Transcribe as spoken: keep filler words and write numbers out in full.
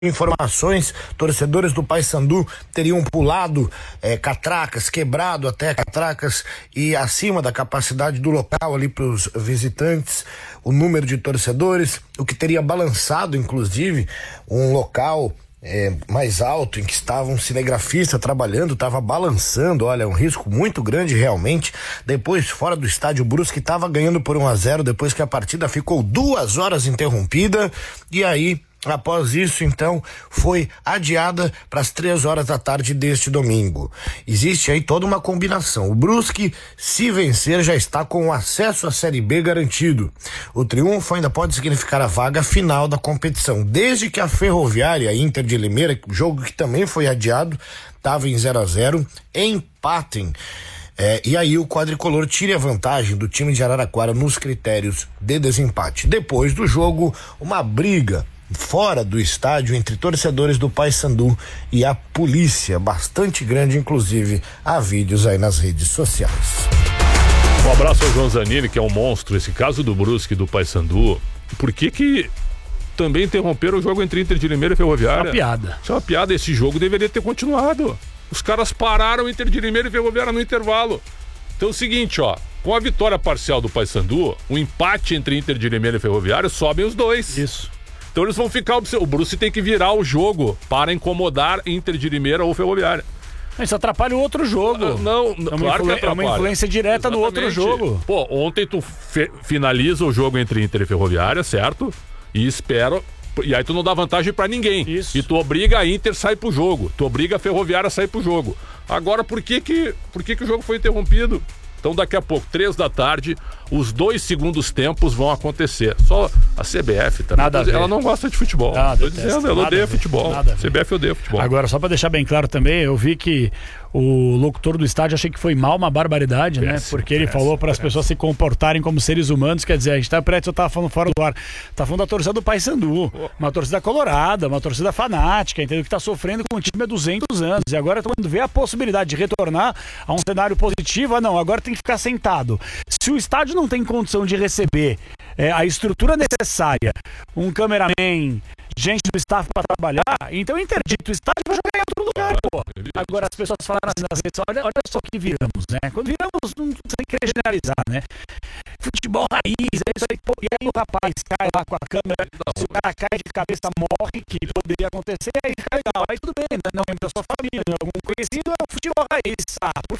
informações, torcedores do Paysandu teriam pulado é, catracas, quebrado até catracas e acima da capacidade do local ali para os visitantes, o número de torcedores, o que teria balançado inclusive um local é, mais alto em que estava um cinegrafista trabalhando, estava balançando, olha, um risco muito grande realmente. Depois, fora do estádio, o Brusque estava ganhando por um a zero, depois que a partida ficou duas horas interrompida, e aí após isso, então, foi adiada para as três horas da tarde deste domingo. Existe aí toda uma combinação. O Brusque, se vencer, já está com o acesso à Série B garantido. O triunfo ainda pode significar a vaga final da competição. Desde que a Ferroviária Inter de Limeira, jogo que também foi adiado, estava em zero a zero, empatem. É, e aí o quadricolor tire a vantagem do time de Araraquara nos critérios de desempate. Depois do jogo, uma briga fora do estádio entre torcedores do Paysandu e a polícia, bastante grande, inclusive há vídeos aí nas redes sociais. Um abraço ao João Zanini, que é um monstro. Esse caso do Brusque e do Paysandu, por que que também interromperam o jogo entre Inter de Limeira e Ferroviária? Isso é uma piada. Isso é uma piada, esse jogo deveria ter continuado. Os caras pararam Inter de Limeira e Ferroviária no intervalo. Então é o seguinte, ó, com a vitória parcial do Paysandu, o empate entre Inter de Limeira e Ferroviária, sobem os dois. Isso. Então eles vão ficar... O Brusque tem que virar o jogo para incomodar Inter de Limeira ou Ferroviária. Isso atrapalha o outro jogo. Ah, não, é uma, claro influ... que é uma influência direta Exatamente. no outro jogo. Pô, ontem tu fe... finaliza o jogo entre Inter e Ferroviária, certo? E espero... E aí tu não dá vantagem pra ninguém. Isso. E tu obriga a Inter a sair pro jogo. Tu obriga a Ferroviária a sair pro jogo. Agora, por que que, por que que o jogo foi interrompido? Então daqui a pouco, três da tarde, os dois segundos tempos vão acontecer. Só a C B F também. Nada a ver. Ela não gosta de futebol. Ah, Tô dizendo, ela odeia futebol. Nada a ver. C B F odeia futebol. Agora, só pra deixar bem claro também, eu vi que o locutor do estádio, achei que foi mal, uma barbaridade, péssimo, né? Porque ele péssimo, falou para as pessoas se comportarem como seres humanos, quer dizer, a gente tá preto, eu tava falando fora do ar, tá falando da torcida do Paysandu, oh. uma torcida colorada, uma torcida fanática, entendeu? Que tá sofrendo com o time há duzentos anos, e agora quando vê a possibilidade de retornar a um cenário positivo, ah não, agora tem que ficar sentado. Se o estádio não tem condição de receber é, a estrutura necessária, um cameraman, gente do staff para trabalhar, então interdito o estádio vai jogar em outro lugar, pô. Agora as pessoas falaram assim nas redes, olha, olha só que viramos, né? Quando viramos, não tem que generalizar, né? Futebol raiz, é isso aí, pô. E aí o rapaz cai lá com a câmera, se o cara cai de cabeça, morre, que poderia acontecer, aí fica legal, aí tudo bem, né? Não é da sua família, não é algum conhecido, é o futebol raiz, ah, por